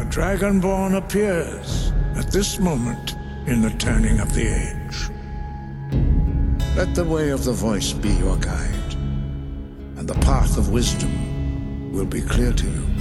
Dragonborn appears at this moment in the turning of the age. Let the way of the voice be your guide, and the path of wisdom will be clear to you.